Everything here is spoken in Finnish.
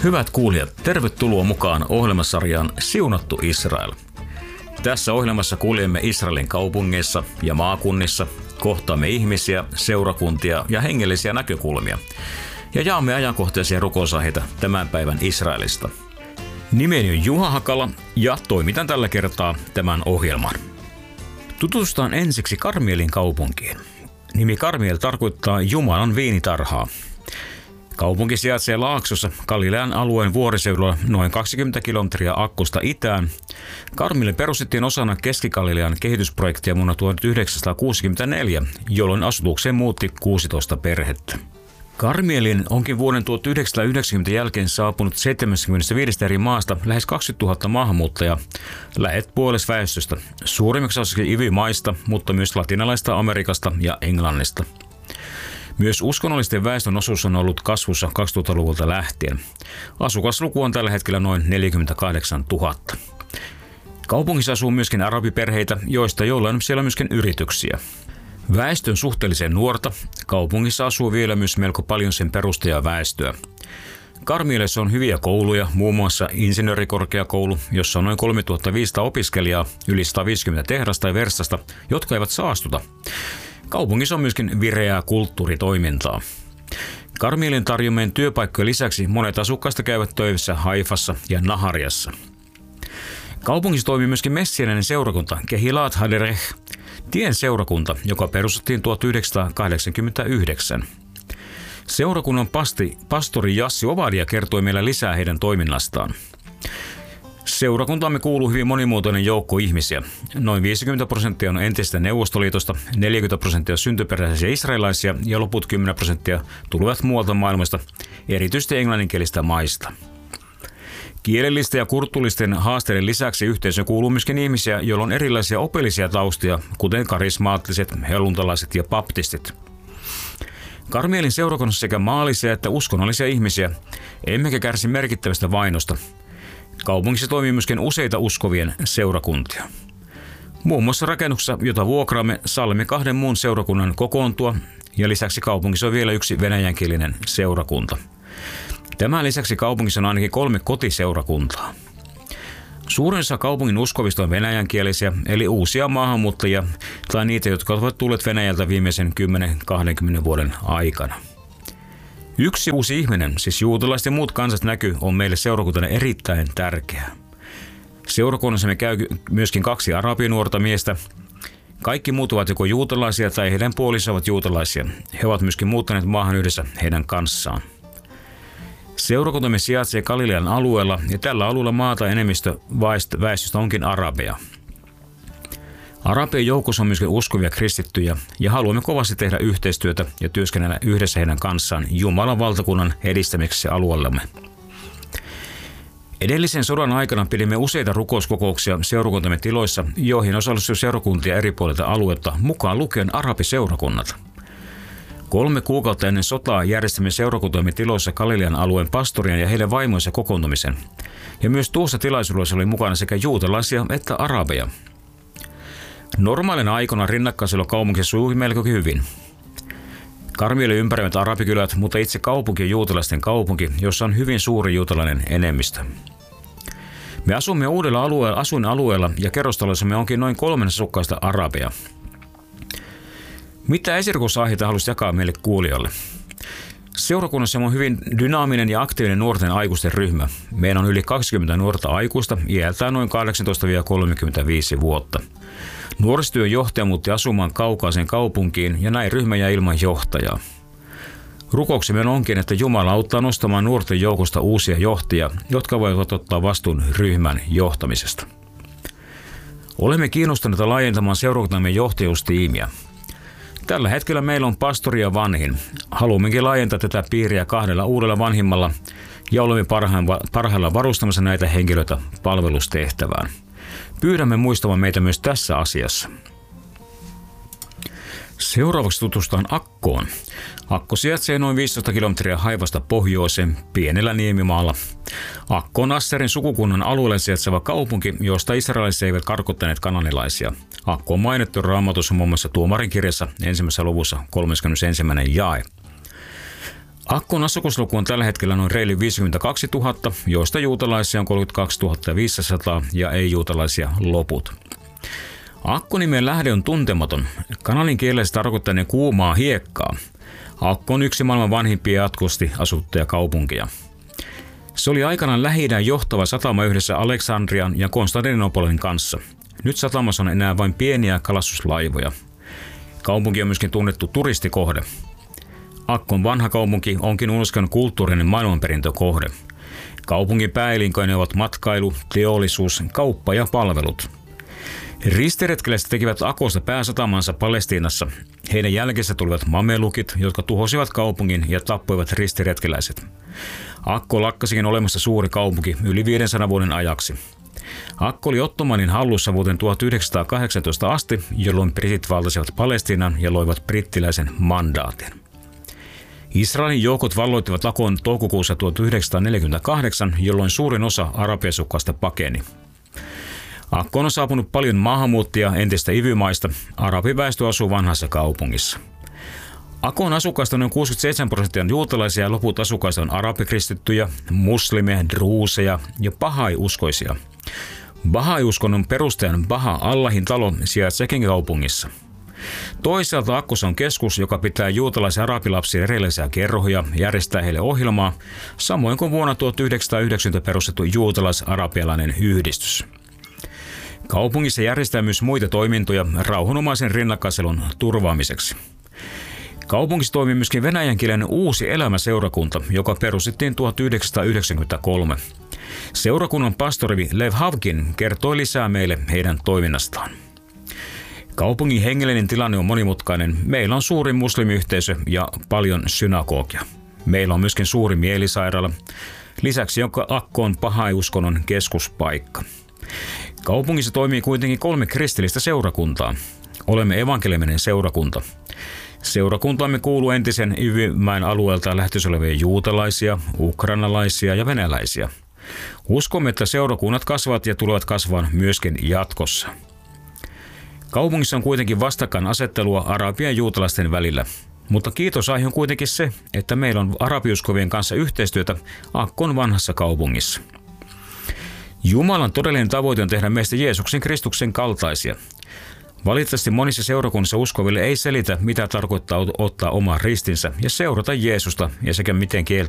Hyvät kuulijat, tervetuloa mukaan ohjelmasarjaan Siunattu Israel. Tässä ohjelmassa kuljemme Israelin kaupungeissa ja maakunnissa, kohtaamme ihmisiä, seurakuntia ja hengellisiä näkökulmia ja jaamme ajankohtaisia rukousaiheita tämän päivän Israelista. Nimeni on Juha Hakala ja toimitan tällä kertaa tämän ohjelman. Tutustutaan ensiksi Karmielin kaupunkiin. Nimi Karmiel tarkoittaa Jumalan viinitarhaa. Kaupunki sijaitsee laaksossa Galilean alueen vuoriseudulla noin 20 kilometriä Akkosta itään. Karmiel perustettiin osana Keski-Galilean kehitysprojektia vuonna 1964, jolloin asutukseen muutti 16 perhettä. Karmielin onkin vuoden 1990 jälkeen saapunut 75 eri maasta lähes 20 000 maahanmuuttajaa, lähes puoles väestöstä, suurimmaksi osaksi IV-maista, mutta myös latinalaista Amerikasta ja Englannista. Myös uskonnollisten väestön osuus on ollut kasvussa 2000-luvulta lähtien. Asukasluku on tällä hetkellä noin 48 000. Kaupungissa asuu myöskin arabiperheitä, joista jollain on siellä myöskin yrityksiä. Väestön suhteellisen nuorta, kaupungissa asuu vielä myös melko paljon sen perustajaväestöä. Karmielessä on hyviä kouluja, muun muassa insinöörikorkeakoulu, jossa on noin 3500 opiskelijaa, yli 150 tehdasta ja versasta, jotka eivät saastuta. Kaupungissa on myöskin vireää kulttuuritoimintaa. Karmielin tarjoamien työpaikkojen lisäksi monet asukkaista käyvät töissä Haifassa ja Nahariassa. Kaupungissa toimii myöskin messianinen seurakunta Kehilat Haderech, tien seurakunta, joka perustettiin 1989. Seurakunnan pastori Jassi Ovadia kertoi meille lisää heidän toiminnastaan. Seurakuntaamme kuuluu hyvin monimuotoinen joukko ihmisiä. Noin 50% on entistä Neuvostoliitosta, 40% syntyperäisiä israelaisia ja loput 10% tulevat muualta maailmasta, erityisesti englanninkielistä maista. Kielellisten ja kulttuuristen haasteiden lisäksi yhteisöön kuuluu myöskin ihmisiä, joilla on erilaisia opillisia taustia, kuten karismaattiset, helluntalaiset ja baptistit. Karmielin seurakunnassa sekä maallisia että uskonnollisia ihmisiä, emmekä kärsi merkittävästä vainosta. Kaupungissa toimii myöskin useita uskovien seurakuntia. Muun muassa rakennuksessa, jota vuokraamme, sallimme 2 muun seurakunnan kokoontua ja lisäksi kaupungissa on vielä yksi venäjänkielinen seurakunta. Tämän lisäksi kaupungissa on ainakin 3 kotiseurakuntaa. Suurin osa kaupungin uskovista on venäjänkielisiä, eli uusia maahanmuuttajia tai niitä, jotka ovat tulleet Venäjältä viimeisen 10-20 vuoden aikana. Yksi uusi ihminen, siis juutalaiset ja muut kansat näky, on meille seurakuntana erittäin tärkeää. Seurakunnassamme käy myöskin 2 arabinuorta miestä. Kaikki muut ovat joko juutalaisia tai heidän puolisonsa ovat juutalaisia. He ovat myöskin muuttaneet maahan yhdessä heidän kanssaan. Seurakuntamme sijaitsee Galilean alueella ja tällä alueella maata enemmistö väestöstä onkin arabeja. Arabien joukossa on myöskin uskovia kristittyjä ja haluamme kovasti tehdä yhteistyötä ja työskennellä yhdessä heidän kanssaan Jumalan valtakunnan edistämiseksi alueellamme. Edellisen sodan aikana pidimme useita rukouskokouksia seurakuntamme tiloissa, joihin osallistui seurakuntia eri puolilta aluetta, mukaan lukien arabiseurakunnat. 3 kuukautta ennen sotaa järjestimme seurakuntamme tiloissa Galilean alueen pastorien ja heidän vaimoinsa kokoontumisen. Ja myös tuossa tilaisuudessa oli mukana sekä juutalaisia että arabeja. Normaalina aikana rinnakkaisella kaupunki sujui melko hyvin. Karmielin ympäröivät arabikylät, mutta itse kaupunki on juutalaisten kaupunki, jossa on hyvin suuri juutalainen enemmistö. Me asumme uudella asuinalueella ja kerrostaloissamme onkin noin 3 asukkaista arabeja. Mitä esirukousaihetta haluaisit jakaa meille kuulijoille? Seurakunnassa on hyvin dynaaminen ja aktiivinen nuorten aikuisten ryhmä. Meillä on yli 20 nuorta aikuista, iältään noin 18-35 vuotta. Nuorisotyön johtaja muutti asumaan kaukaiseen kaupunkiin ja näin ryhmä jäi ilman johtajaa. Rukouksemme onkin, että Jumala auttaa nostamaan nuorten joukosta uusia johtajia, jotka voivat ottaa vastuun ryhmän johtamisesta. Olemme kiinnostuneita laajentamaan seurakuntamme johtajuustiimiä. Tällä hetkellä meillä on pastori ja vanhin. Haluammekin laajentaa tätä piiriä 2 uudella vanhimmalla ja olemme parhaillaan varustamassa näitä henkilöitä palvelustehtävään. Pyydämme muistamaan meitä myös tässä asiassa. Seuraavaksi tutustutaan Akkoon. Akko sijaitsee noin 15 kilometriä Haifasta pohjoiseen pienellä niemimaalla. Akko on Asserin sukukunnan alueella sijaitseva kaupunki, josta israelilaiset eivät karkottaneet kananilaisia. Akko on mainittu Raamatussa muun muassa Tuomarin kirjassa 1. luvussa 31. jae. Akkon asukasluku on tällä hetkellä noin reilu 52 000, joista juutalaisia on 32 500 ja ei-juutalaisia loput. Akko-nimen lähde on tuntematon. Kanalin kielessä tarkoittaneen kuumaa hiekkaa. Akko on yksi maailman vanhimpia jatkuvasti asuttuja kaupunkia. Se oli aikanaan Lähi-idän johtava satama yhdessä Aleksandrian ja Konstantinopolin kanssa. Nyt satamassa on enää vain pieniä kalastuslaivoja. Kaupunki on myöskin tunnettu turistikohde. Akkon vanha kaupunki onkin Unescon kulttuurinen maailmanperintökohde. Kaupungin pääelinkeinoja ovat matkailu, teollisuus, kauppa ja palvelut. Ristiretkeläiset tekivät Akosta pääsatamansa Palestiinassa. Heidän jälkeensä tulivat mamelukit, jotka tuhosivat kaupungin ja tappoivat ristiretkeläiset. Akko lakkasikin olemassa suuri kaupunki yli 500 vuoden ajaksi. Akko oli Ottomanin hallussa vuoteen 1918 asti, jolloin britit valtasivat Palestiinan ja loivat brittiläisen mandaatin. Israelin joukot valloittivat Akon toukokuussa 1948, jolloin suurin osa arabiasukkaista pakeni. Akkoon on saapunut paljon maahanmuuttajia entistä ivymaista. Arabiväestö asuu vanhassa kaupungissa. Akon asukkaista noin 67% on juutalaisia ja loput asukkaista on arabikristittyjä, muslimeja, druuseja ja bahai-uskoisia. Bahai-uskonnon perustajan Baha Allahin talo sijaitseekin kaupungissa. Toisaalta Akkossa on keskus, joka pitää juutalaisia arabilapsia erillisiä kerhoja ja järjestää heille ohjelmaa, samoin kuin vuonna 1990 perustettu juutalais-arabialainen yhdistys. Kaupungissa järjestää myös muita toimintoja rauhanomaisen rinnakkaiselon turvaamiseksi. Kaupungissa toimii myöskin venäjänkielinen Uusi elämä-seurakunta, joka perustettiin 1993. Seurakunnan pastori Lev Havkin kertoi lisää meille heidän toiminnastaan. Kaupungin hengellinen tilanne on monimutkainen. Meillä on suuri muslimiyhteisö ja paljon synagogia. Meillä on myöskin suuri mielisairaala. Lisäksi Akko on bahai-uskonnon keskuspaikka. Kaupungissa toimii kuitenkin 3 kristillistä seurakuntaa. Olemme evankeliuminen seurakunta. Seurakuntaamme kuuluu entisen Yvymäen alueelta lähtöisin olevia juutalaisia, ukrainalaisia ja venäläisiä. Uskomme, että seurakunnat kasvavat ja tulevat kasvamaan myöskin jatkossa. Kaupungissa on kuitenkin vastakkainasettelua arabien ja juutalaisten välillä. Mutta kiitosaihe on kuitenkin se, että meillä on arabiuskovien kanssa yhteistyötä Akkon vanhassa kaupungissa. Jumalan todellinen tavoite on tehdä meistä Jeesuksen Kristuksen kaltaisia. Valitettavasti monissa seurakunnissa uskoville ei selitä, mitä tarkoittaa ottaa oma ristinsä ja seurata Jeesusta ja sekä miten kieltää